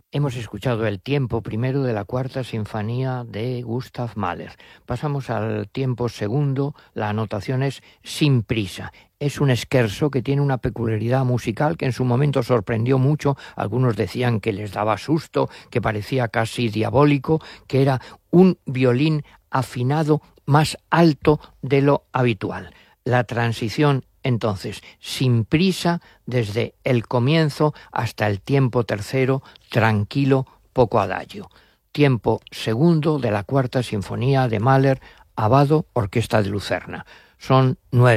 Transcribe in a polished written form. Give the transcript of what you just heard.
Hemos escuchado el tiempo primero de la Cuarta Sinfonía de Gustav Mahler. Pasamos al tiempo segundo. La anotación es sin prisa. Es un scherzo que tiene una peculiaridad musical que en su momento sorprendió mucho. Algunos decían que les daba susto, que parecía casi diabólico, que era un violín afinado más alto de lo habitual. La transición, entonces, sin prisa, desde el comienzo hasta el tiempo tercero, tranquilo, poco adagio. Tiempo segundo de la Cuarta Sinfonía de Mahler, Abbado, Orquesta de Lucerna. Son 9